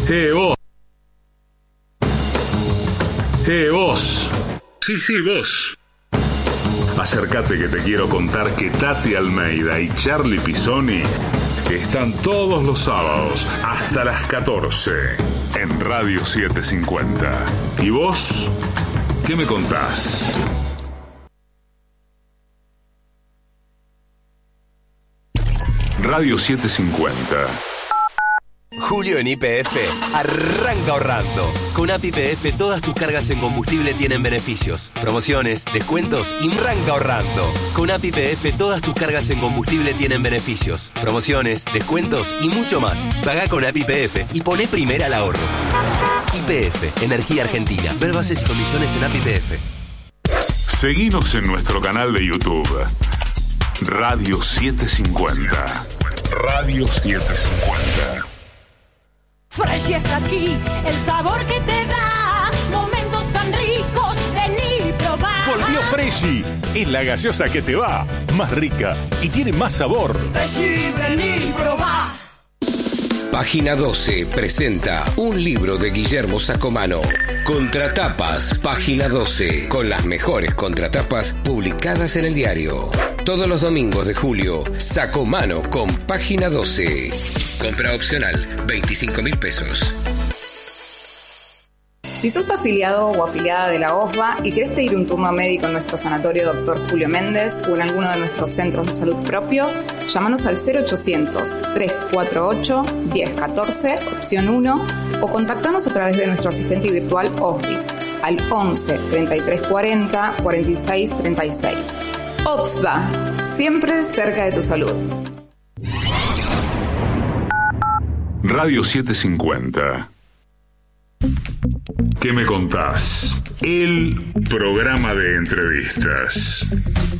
Vos. Vos. Sí, vos. Acércate que te quiero contar que Tati Almeida y Charlie Pisoni están todos los sábados hasta las 14 en Radio 750. ¿Y vos? ¿Qué me contás? Radio 750. Julio en YPF arranca ahorrando. Con App YPF todas tus cargas en combustible tienen beneficios, promociones, descuentos y arranca ahorrando. Con App YPF todas tus cargas en combustible tienen beneficios, promociones, descuentos y mucho más. Pagá con App YPF y poné primera al ahorro. YPF, Energía Argentina. Ver bases y condiciones en App YPF. Seguinos en nuestro canal de YouTube. Radio 750. Radio 750. Fresh está aquí, el sabor que te da momentos tan ricos, vení probar. Volvió Freshy, es la gaseosa que te va, más rica y tiene más sabor. Freshy, vení probar. Página 12 presenta un libro de Guillermo Sacomano. Contratapas, Página 12, con las mejores contratapas publicadas en el diario. Todos los domingos de julio, Sacomano con Página 12. Compra opcional, 25.000 pesos. Si sos afiliado o afiliada de la OSBA y querés pedir un turno médico en nuestro sanatorio Dr. Julio Méndez o en alguno de nuestros centros de salud propios, llámanos al 0800-348-1014, opción 1, o contactanos a través de nuestro asistente virtual OSBI al 11 33 40 46 36. OSBA, siempre cerca de tu salud. Radio 750. ¿Qué me contás? El programa de entrevistas.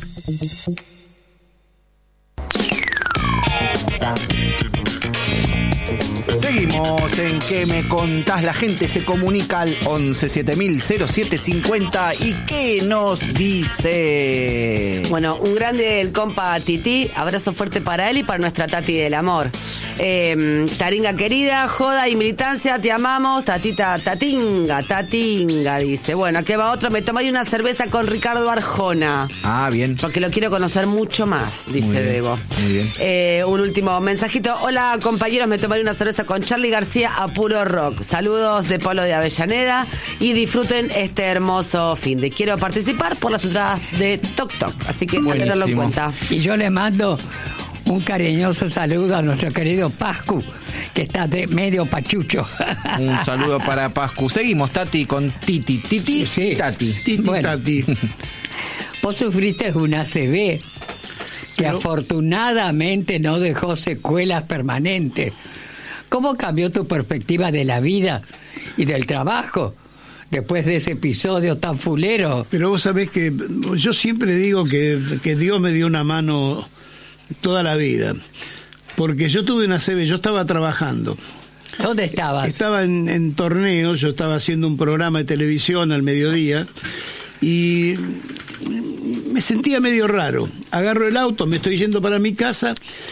Seguimos en ¿Qué me contás? La gente se comunica al 11 7000 0750 y ¿qué nos dice? Bueno, un grande el compa Titi, abrazo fuerte para él y para nuestra Tati del amor. Taringa querida, joda y militancia, te amamos. Tatinga, dice. Bueno, aquí va otro, me tomaría una cerveza con Ricardo Arjona. Ah, bien. Porque lo quiero conocer mucho más, dice Bego. Muy bien. Un último mensajito. Hola compañeros, me tomaría una cerveza con Charly García a puro rock. Saludos de Polo de Avellaneda y disfruten este hermoso fin de. Quiero participar por las entradas de Toc Toc, así que a tenerlo en cuenta. Y yo le mando un cariñoso saludo a nuestro querido Pascu, que está de medio pachucho. Un saludo para Pascu. Seguimos, Tati, con Titi. Sí. Tati. Bueno, Tati. Vos sufriste una ACV que afortunadamente no dejó secuelas permanentes. ¿Cómo cambió tu perspectiva de la vida y del trabajo después de ese episodio tan fulero? Pero vos sabés que yo siempre digo que Dios me dio una mano toda la vida, porque yo tuve una ACV, yo estaba trabajando. ¿Dónde estabas? Estaba en torneos, yo estaba haciendo un programa de televisión al mediodía y me sentía medio raro. Agarro el auto, me estoy yendo para mi casa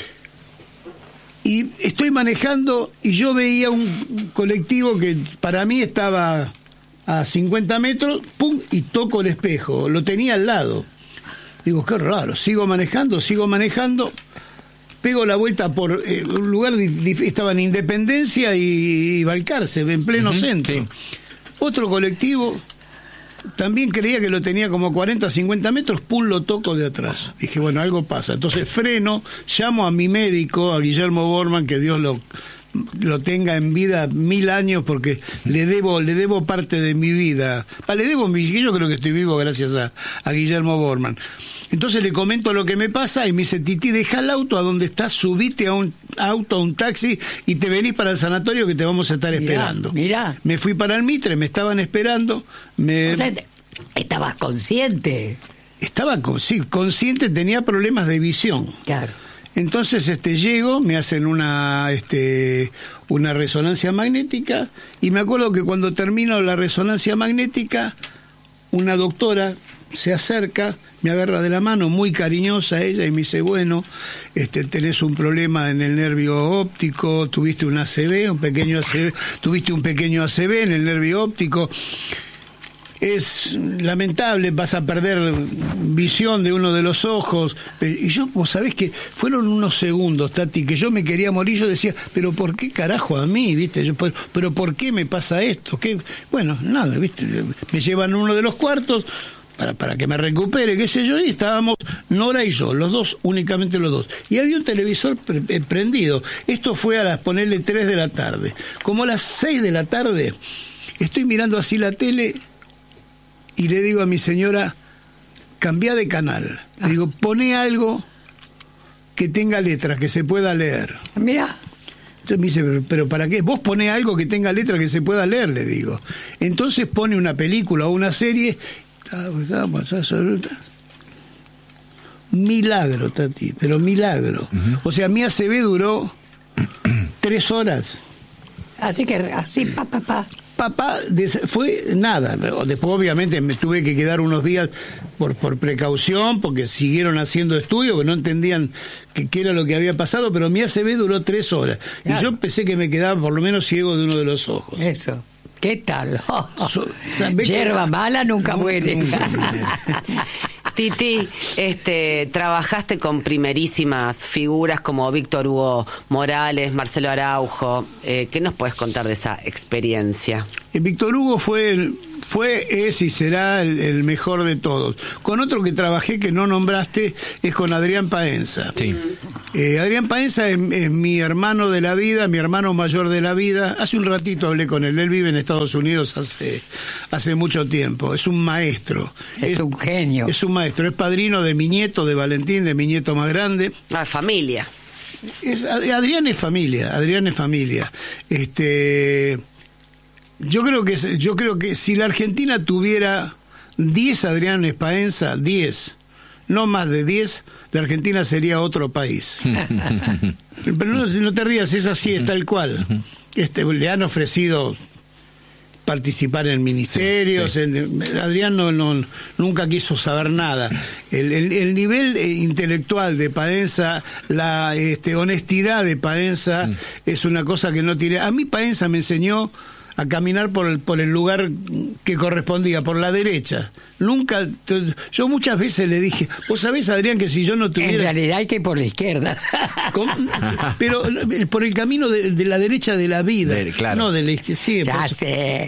y estoy manejando y yo veía un colectivo que para mí estaba a 50 metros, pum, y toco el espejo, lo tenía al lado. Digo, qué raro, sigo manejando, pego la vuelta por un lugar, estaba en Independencia y Balcarce, en pleno centro. Sí. Otro colectivo, también creía que lo tenía como 40, 50 metros, pum, lo toco de atrás. Dije, bueno, algo pasa. Entonces freno, llamo a mi médico, a Guillermo Borman, que Dios lo tenga en vida 1000 años, porque le debo parte de mi vida. Yo creo que estoy vivo gracias a Guillermo Borman. Entonces le comento lo que me pasa y me dice, Titi, deja el auto a donde estás, subite a un auto, a un taxi y te venís para el sanatorio que te vamos a estar esperando. Mirá. Me fui para el Mitre, me estaban esperando. O sea, estabas consciente. Estaba consciente, tenía problemas de visión. Claro. Entonces llego, me hacen una resonancia magnética y me acuerdo que cuando termino la resonancia magnética, una doctora se acerca, me agarra de la mano, muy cariñosa ella, y me dice, bueno, tenés un problema en el nervio óptico, tuviste un ACV, tuviste un pequeño ACV en el nervio óptico. Es lamentable, vas a perder visión de uno de los ojos. Y yo, vos sabés que fueron unos segundos, Tati, que yo me quería morir. Yo decía, pero ¿por qué carajo a mí? ¿Viste? Pero ¿por qué me pasa esto? ¿Qué? Bueno, nada, ¿viste? Me llevan a uno de los cuartos para que me recupere, qué sé yo, y estábamos Nora y yo, los dos, únicamente los dos. Y había un televisor prendido. Esto fue a las, ponerle 3 de la tarde. Como a las 6 de la tarde, estoy mirando así la tele y le digo a mi señora, cambia de canal. Le digo, poné algo que tenga letras, que se pueda leer. Mira. Entonces me dice, pero ¿para qué? Vos poné algo que tenga letras que se pueda leer, le digo. Entonces pone una película o una serie. Milagro, Tati, pero milagro. O sea, mi ACV duró 3 horas. Así que, así, Papá, fue nada. Después, obviamente, me tuve que quedar unos días por precaución, porque siguieron haciendo estudios, que no entendían qué era lo que había pasado, pero mi ACV duró 3 horas. Claro. Y yo pensé que me quedaba por lo menos ciego de uno de los ojos. Eso. ¿Qué tal? Hierba mala nunca muere. Titi, trabajaste con primerísimas figuras como Víctor Hugo Morales, Marcelo Araujo. ¿Qué nos puedes contar de esa experiencia? Víctor Hugo es y será el mejor de todos. Con otro que trabajé que no nombraste es con Adrián Paenza. Sí. Adrián Paenza es mi hermano de la vida, mi hermano mayor de la vida. Hace un ratito hablé con él. Él vive en Estados Unidos hace mucho tiempo. Es un maestro. Es un genio. Es un maestro. Es padrino de mi nieto, de Valentín, de mi nieto más grande. Familia. Adrián es familia. Yo creo que si la Argentina tuviera 10 Adrián Paenza, 10, no más de 10, la Argentina sería otro país. Pero no te rías, es así, es tal cual. Le han ofrecido participar en ministerios. Sí. Adrián nunca quiso saber nada. El nivel intelectual de Paenza, la honestidad de Paenza es una cosa que no tiene. A mí Paenza me enseñó a caminar por el lugar que correspondía, por la derecha. Nunca, yo muchas veces le dije, vos sabés, Adrián, que si yo no tuviera... En realidad hay que ir por la izquierda. Pero por el camino de la derecha de la vida. Claro. No de la izquierda. Sí, ya sé.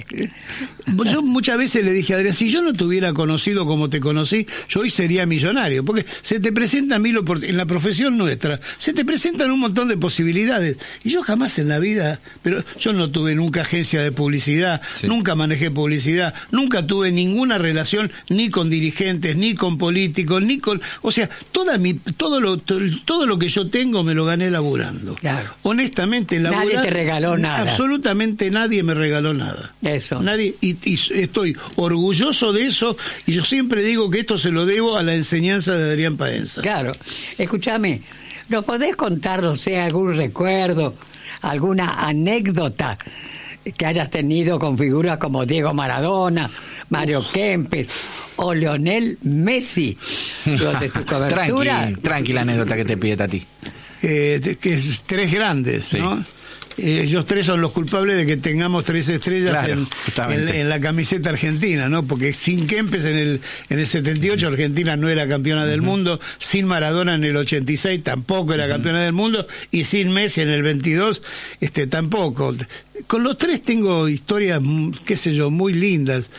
Yo muchas veces le dije a Adrián, si yo no te hubiera conocido como te conocí, yo hoy sería millonario. Porque se te presentan, en la profesión nuestra, se te presentan un montón de posibilidades. Y yo jamás en la vida, pero yo no tuve nunca agencia de publicidad, nunca manejé publicidad, nunca tuve ninguna relación ni con dirigentes, ni con políticos, ni con... O sea, todo lo que yo tengo me lo gané laburando. Claro. Honestamente, laburando... Nadie te regaló nada. Absolutamente nadie me regaló nada. Eso. Nadie, y estoy orgulloso de eso, y yo siempre digo que esto se lo debo a la enseñanza de Adrián Paenza. Claro. Escúchame, ¿nos podés contar, no sé, algún recuerdo, alguna anécdota que hayas tenido con figuras como Diego Maradona, Mario Kempes o Lionel Messi durante tu cobertura? Tranquila anécdota que te pide Tati. Que es 3 grandes, sí, ¿no? Ellos 3 son los culpables de que tengamos 3 estrellas, claro, en la camiseta argentina, ¿no? Porque sin Kempes en el 78 Argentina no era campeona del mundo, sin Maradona en el 86 tampoco era campeona del mundo, y sin Messi en el 22 tampoco. Con los 3 tengo historias, qué sé yo, muy lindas.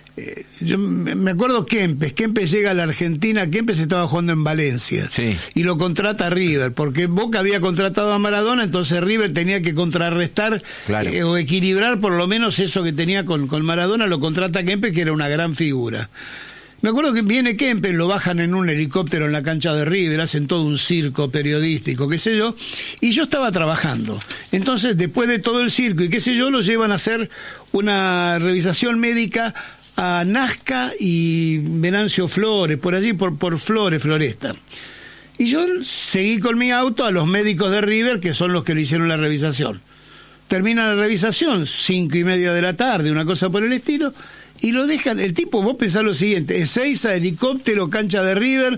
Yo me acuerdo Kempes llega a la Argentina. Kempes estaba jugando en Valencia, sí, y lo contrata River, porque Boca había contratado a Maradona, entonces River tenía que contrarrestar, claro, o equilibrar por lo menos eso que tenía con Maradona. Lo contrata a Kempes, que era una gran figura. Me acuerdo que viene Kempes, lo bajan en un helicóptero en la cancha de River, hacen todo un circo periodístico, qué sé yo, y yo estaba trabajando. Entonces, después de todo el circo y qué sé yo, lo llevan a hacer una revisación médica a Nazca y Venancio Flores, por allí, por Flores, Floresta. Y yo seguí con mi auto a los médicos de River, que son los que le hicieron la revisación. Termina la revisación, 5:30 de la tarde, una cosa por el estilo, y lo dejan, el tipo, vos pensás lo siguiente, Ezeiza, helicóptero, cancha de River,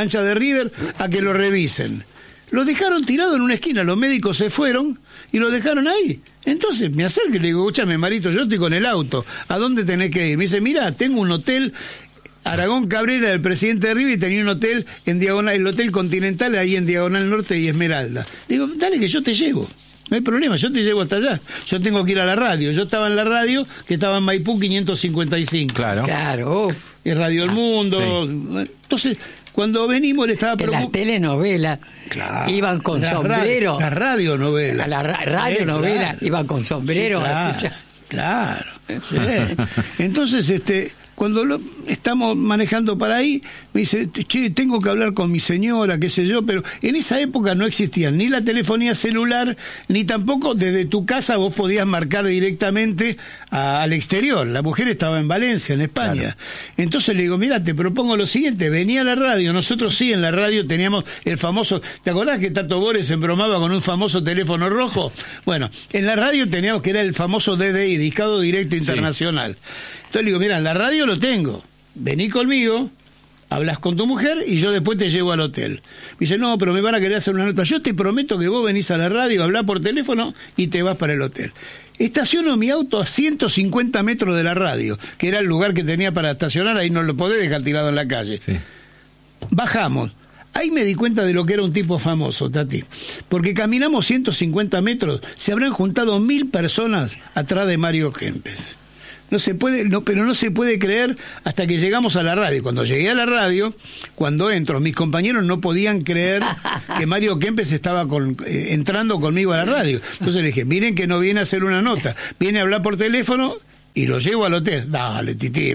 a que lo revisen. Lo dejaron tirado en una esquina, los médicos se fueron y lo dejaron ahí. Entonces me acerco y le digo, escúchame, Marito, yo estoy con el auto, ¿a dónde tenés que ir? Me dice, mirá, tengo un hotel, Aragón Cabrera, del presidente de River, y tenía un hotel en diagonal, el Hotel Continental, ahí en Diagonal Norte y Esmeralda. Le digo, dale que yo te llevo. No hay problema, yo te llevo hasta allá. Yo tengo que ir a la radio. Yo estaba en la radio, que estaba en Maipú 555. Claro. Y Radio El Mundo. Sí. Entonces, cuando venimos, le estaba preocupado. La telenovela iban con sombrero. La radionovela. La radionovela iban con sombrero. Sí, claro. Sí. Entonces, cuando estamos manejando para ahí, me dice, che, tengo que hablar con mi señora, qué sé yo, pero en esa época no existían ni la telefonía celular, ni tampoco desde tu casa vos podías marcar directamente al exterior. La mujer estaba en Valencia, en España. Claro. Entonces le digo, mira, te propongo lo siguiente, venía a la radio, nosotros sí en la radio teníamos el famoso, ¿te acordás que Tato Bores embromaba con un famoso teléfono rojo? Bueno, en la radio teníamos que era el famoso DDI, Discado Directo Internacional. Sí. Entonces le digo, mira, en la radio lo tengo, vení conmigo, hablas con tu mujer y yo después te llevo al hotel. Me dice, no, pero me van a querer hacer una nota. Yo te prometo que vos venís a la radio, hablás por teléfono y te vas para el hotel. Estaciono mi auto a 150 metros de la radio, que era el lugar que tenía para estacionar, ahí no lo podés dejar tirado en la calle. Sí. Bajamos. Ahí me di cuenta de lo que era un tipo famoso, Tati. Porque caminamos 150 metros, se habrán juntado 1000 personas atrás de Mario Kempes. No se puede, pero no se puede creer hasta que llegamos a la radio. Cuando llegué a la radio, cuando entro, mis compañeros no podían creer que Mario Kempes estaba entrando conmigo a la radio. Entonces le dije, miren que no viene a hacer una nota, viene a hablar por teléfono y lo llevo al hotel. Dale, Titi,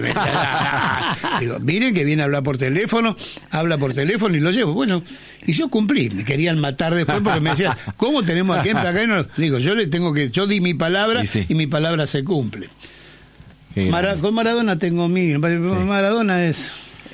digo, miren que viene a hablar por teléfono, habla por teléfono y lo llevo. Bueno, y yo cumplí, me querían matar después porque me decían, ¿cómo tenemos a Kempes acá? Y no, digo, yo di mi palabra y mi palabra se cumple. Con Maradona tengo Maradona es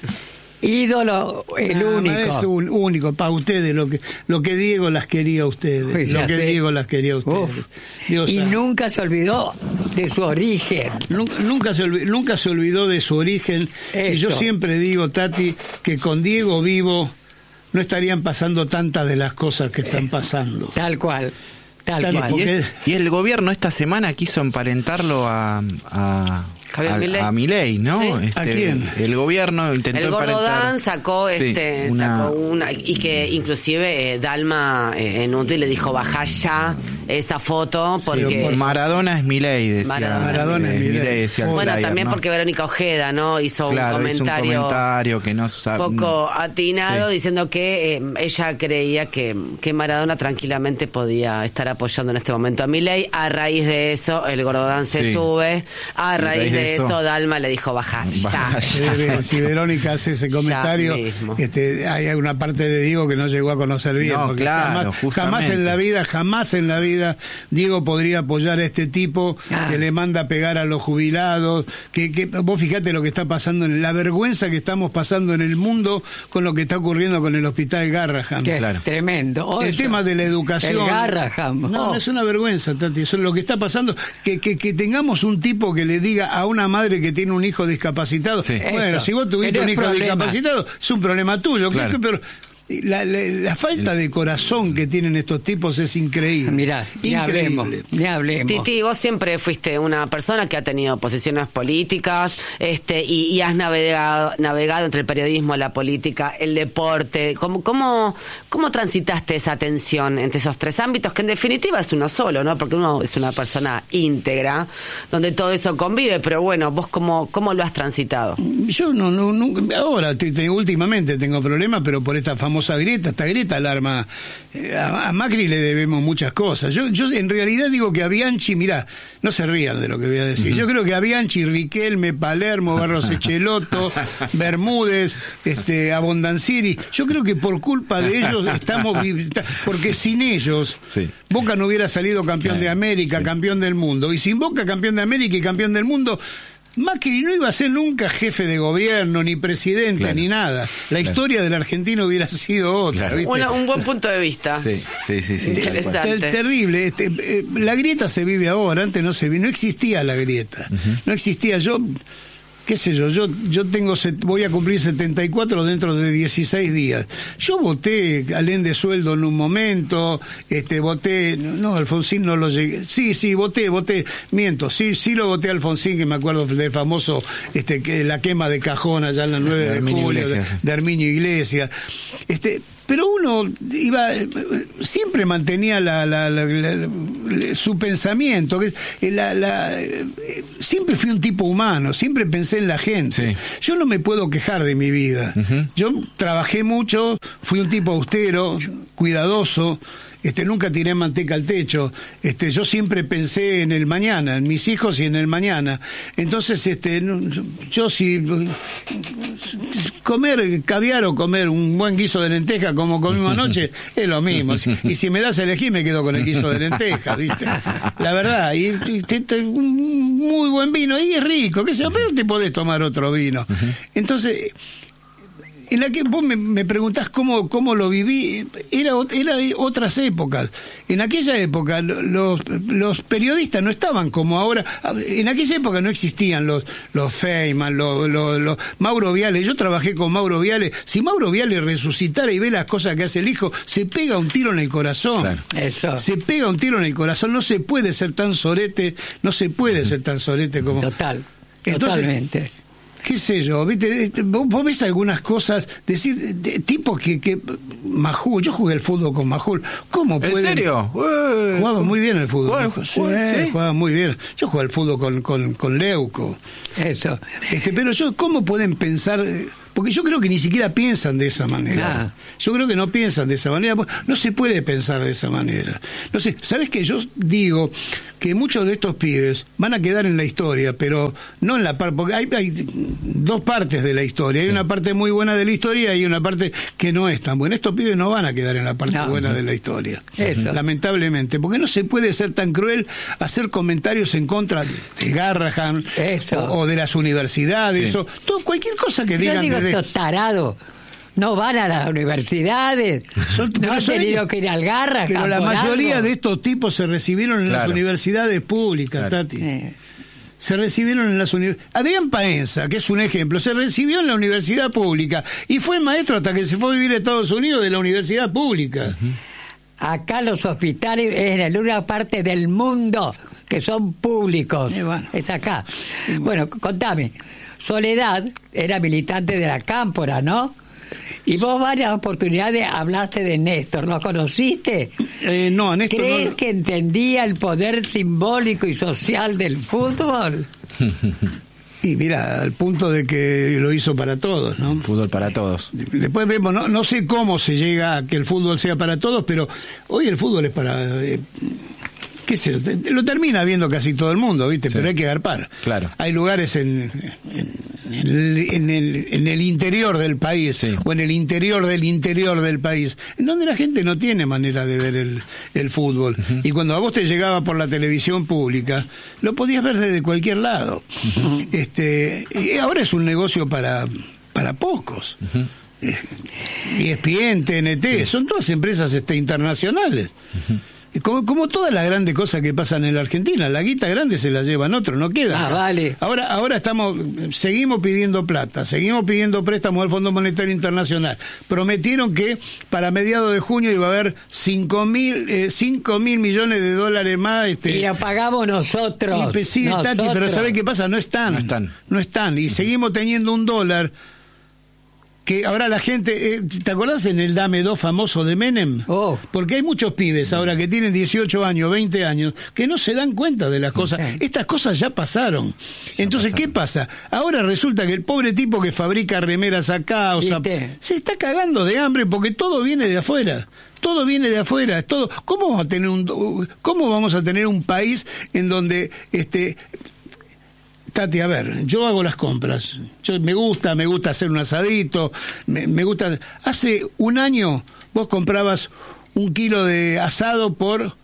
ídolo, el único. Es un único para ustedes, lo que Diego las quería a ustedes. Diego las quería a ustedes. Dios y nunca se olvidó de su origen. Nunca se olvidó de su origen. Eso. Y yo siempre digo, Tati, que con Diego vivo no estarían pasando tantas de las cosas que están pasando. Tal cual. Y el gobierno esta semana quiso emparentarlo a Milei, ¿no? Sí. ¿A quién? El gobierno intentó emparentar. El Gordodán sacó una y que inclusive Dalma en un tuit le dijo bajá ya esa foto porque Maradona es Milei, decía. Maradona es Milei, decía. Bueno, flyer, también ¿no? porque Verónica Ojeda, ¿no? Hizo un comentario que no sabe, poco atinado diciendo que ella creía que Maradona tranquilamente podía estar apoyando en este momento a Milei. A raíz de eso el Gordodán se sube, a raíz de eso Dalma le dijo baja ya. Si Verónica hace ese comentario, hay una parte de Diego que no llegó a conocer bien. No, claro, jamás en la vida Diego podría apoyar a este tipo que le manda a pegar a los jubilados, que vos fijate lo que está pasando, la vergüenza que estamos pasando en el mundo con lo que está ocurriendo con el hospital Garrahan. Tremendo. El tema de la educación. El Garrahan. No, es una vergüenza, Tati. Eso es lo que está pasando. Que tengamos un tipo que le diga a una madre que tiene un hijo discapacitado, bueno, si vos tuviste un hijo discapacitado, es un problema tuyo. Claro. Pero la falta de corazón que tienen estos tipos es increíble. Mirá, ni hablemos. Titi, vos siempre fuiste una persona que ha tenido posiciones políticas, y has navegado entre el periodismo, la política, el deporte. ¿Cómo transitaste esa tensión entre esos tres ámbitos, que en definitiva es uno solo, ¿no? Porque uno es una persona íntegra, donde todo eso convive, pero bueno, vos ¿cómo lo has transitado? Yo no ahora, últimamente tengo problemas, pero por esta famosa grieta, esta grieta alarma. A Macri le debemos muchas cosas. Yo en realidad digo que a Bianchi, mirá, no se rían de lo que voy a decir. Yo creo que a Bianchi, Riquelme, Palermo, Barros Echelotto, Bermúdez, Abondancieri, yo creo que por culpa de ellos porque sin ellos Boca no hubiera salido campeón de América, campeón del mundo, y sin Boca campeón de América y campeón del mundo, Macri no iba a ser nunca jefe de gobierno, ni presidente, ni nada. La historia del argentino hubiera sido otra. ¿Viste? Un buen punto de vista. Sí. Interesante. Terrible. La grieta se vive ahora, antes no existía la grieta. No existía. qué sé yo voy a cumplir 74 dentro de 16 días. Yo voté Alén de sueldo en un momento, voté, no, Alfonsín no lo llegué, sí, voté, miento, sí lo voté a Alfonsín, que me acuerdo del famoso, que la quema de cajón allá en la 9 de julio, de Herminio Iglesias, pero uno siempre mantenía su pensamiento, siempre fui un tipo humano, siempre pensé en la gente. Sí. Yo no me puedo quejar de mi vida. Uh-huh. Yo trabajé mucho, fui un tipo austero, cuidadoso. Nunca tiré manteca al techo. Yo siempre pensé en el mañana, en mis hijos y en el mañana. Entonces, yo si comer caviar o comer un buen guiso de lenteja como comimos anoche, es lo mismo. Y si me das a elegir, me quedo con el guiso de lenteja, ¿viste? La verdad, y un muy buen vino, y es rico, qué sé yo, pero te podés tomar otro vino. Entonces, en la que vos me preguntás cómo lo viví, era otras épocas. En aquella época los periodistas no estaban como ahora. En aquella época no existían los Feynman, los Mauro Viale. Yo trabajé con Mauro Viale. Si Mauro Viale resucitara y ve las cosas que hace el hijo, se pega un tiro en el corazón. Claro. Eso. Se pega un tiro en el corazón. No se puede ser tan sorete como... Totalmente. Qué sé yo, ¿viste? Vos ves algunas cosas, tipo que Majul, yo jugué el fútbol con Majul. ¿Cómo puede? ¿En serio? Jugaba muy bien el fútbol. ¿Sí? Jugaba muy bien. Yo jugué el fútbol con Leuco. Eso. Pero ¿cómo pueden pensar? Porque yo creo que ni siquiera piensan de esa manera. Yo creo que no piensan de esa manera. No se puede pensar de esa manera. No sé, ¿sabes qué? Yo digo que muchos de estos pibes van a quedar en la historia, pero no en la parte, porque hay dos partes de la historia. Hay una parte muy buena de la historia y una parte que no es tan buena. Estos pibes no van a quedar en la parte buena de la historia. Eso. Lamentablemente. Porque no se puede ser tan cruel hacer comentarios en contra de Garrahan o de las universidades o cualquier cosa que digan. Estos tarados no van a las universidades, no han tenido que ir al Garrahan. Pero la mayoría de estos tipos se recibieron en las universidades públicas, Tati. Se recibieron en las universidades. Adrián Paenza, que es un ejemplo, se recibió en la universidad pública y fue maestro hasta que se fue a vivir a Estados Unidos de la universidad pública. Uh-huh. Acá los hospitales es en una parte del mundo que son públicos. Es acá. Bueno, contame. Soledad era militante de la Cámpora, ¿no? Y vos varias oportunidades hablaste de Néstor. ¿Lo conociste? No, a Néstor ¿Crees no... que entendía el poder simbólico y social del fútbol? Y mira, al punto de que lo hizo para todos, ¿no? Fútbol para todos. Después vemos, no sé cómo se llega a que el fútbol sea para todos, pero hoy el fútbol es para... qué sé yo, lo termina viendo casi todo el mundo, ¿viste? Sí. Pero hay que garpar. Claro. Hay lugares en el interior del país, o en el interior del país, en donde la gente no tiene manera de ver el fútbol. Uh-huh. Y cuando a vos te llegaba por la televisión pública, lo podías ver desde cualquier lado. Uh-huh. Y ahora es un negocio para pocos. Uh-huh. ESPN, TNT, son todas empresas internacionales. Uh-huh. Como todas las grandes cosas que pasan en la Argentina, la guita grande se la llevan otros, no queda. Vale. Ahora seguimos pidiendo plata, seguimos pidiendo préstamos al Fondo Monetario Internacional. Prometieron que para mediados de junio iba a haber 5.000 millones de dólares más. Y lo pagamos nosotros. Sí, nosotros. Tati, pero ¿sabés qué pasa? No están. Y seguimos teniendo un dólar que ahora la gente, ¿te acordás en el Dame 2 famoso de Menem? Porque hay muchos pibes ahora que tienen 18 años, 20 años, que no se dan cuenta de las cosas. Estas cosas ya pasaron. Entonces, ¿qué pasa? Ahora resulta que el pobre tipo que fabrica remeras acá, se está cagando de hambre porque todo viene de afuera. Todo viene de afuera, todo. ¿Cómo vamos a tener un país en donde Tati, a ver, yo hago las compras. Me gusta hacer un asadito, me gusta. Hace un año vos comprabas 1 kilo de asado por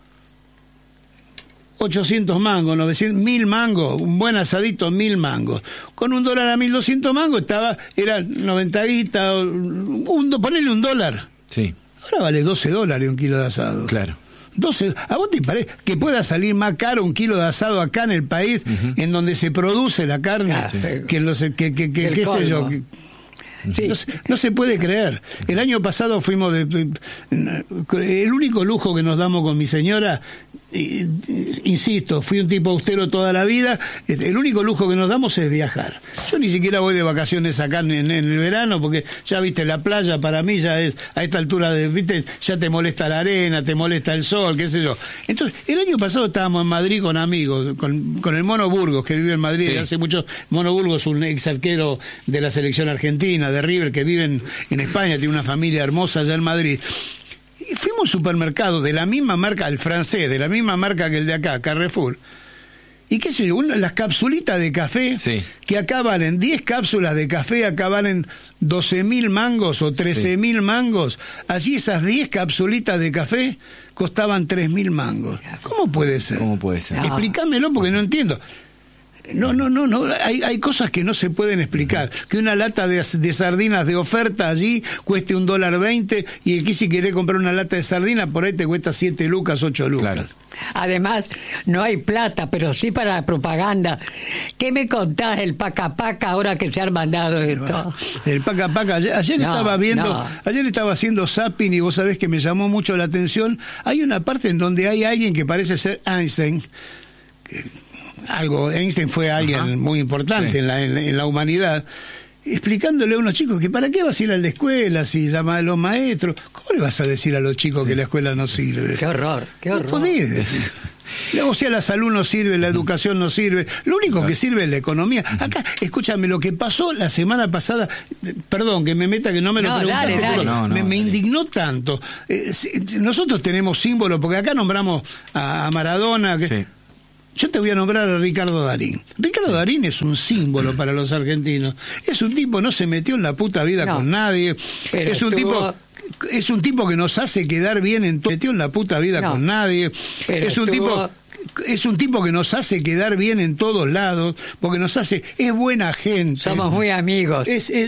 800 mangos, 900, 1000 mangos, un buen asadito, 1000 mangos. Con $1 a 1200 mangos era 90 guitas, ponele $1. Sí. Ahora vale $12 un kilo de asado. Claro. ¿A vos te parece que pueda salir más caro un kilo de asado acá en el país, en donde se produce la carne, que qué sé yo? Sí. No se puede creer. El año pasado fuimos el único lujo que nos damos con mi señora, insisto, fui un tipo austero toda la vida, el único lujo que nos damos es viajar. Yo ni siquiera voy de vacaciones acá en el verano, porque ya viste, la playa para mí ya es, a esta altura viste, ya te molesta la arena, te molesta el sol, qué sé yo. Entonces, el año pasado estábamos en Madrid con amigos, con el Mono Burgos, que vive en Madrid hace mucho. Mono Burgos es un ex arquero de la selección argentina, de River, que vive en España, tiene una familia hermosa allá en Madrid. Y fuimos a un supermercado de la misma marca, el francés, de la misma marca que el de acá, Carrefour. Y qué sé yo, las capsulitas de café, que acá valen 10 cápsulas de café, acá valen 12.000 mangos o 13.000 mangos. Allí esas 10 capsulitas de café costaban 3.000 mangos. ¿Cómo puede ser? Explícamelo, porque no entiendo. No. Hay cosas que no se pueden explicar. Que una lata de sardinas de oferta allí cueste $1.20 y aquí si querés comprar una lata de sardinas por ahí te cuesta 7 lucas, 8 lucas. Claro. Además, no hay plata, pero sí para la propaganda. ¿Qué me contás el paca ahora que se han mandado esto? El paca, ayer estaba haciendo zapping y vos sabés que me llamó mucho la atención. Hay una parte en donde hay alguien que parece ser Einstein. Einstein fue alguien muy importante en la humanidad, explicándole a unos chicos que para qué vas a ir a la escuela si llama a los maestros. ¿Cómo le vas a decir a los chicos que la escuela no sirve? Qué horror. No podés decir. O sea, la salud no sirve, la educación no sirve, lo único que sirve es la economía. Acá, escúchame, lo que pasó la semana pasada, perdón que me meta, que no me lo preguntaste, pero me indignó tanto. Nosotros tenemos símbolos, porque acá nombramos a Maradona, yo te voy a nombrar a Ricardo Darín. Ricardo Darín es un símbolo para los argentinos. Es un tipo, no se metió en la puta vida con nadie. Es un tipo que nos hace quedar bien en todo. Metió en la puta vida con nadie. Es un tipo que nos hace quedar bien en todos lados, porque es buena gente. Somos muy amigos.